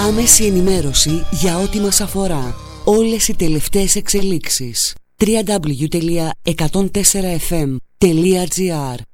Άμεση ενημέρωση για ό,τι μας αφορά. Όλες οι τελευταίες εξελίξεις. www.104fm.gr